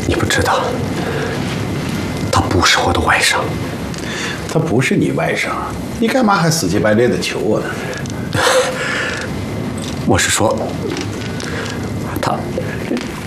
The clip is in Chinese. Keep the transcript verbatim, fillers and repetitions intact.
你不知道，他不是我的外甥。 他不是你外甥，你干嘛还死乞白赖的求我呢？ 我是说，他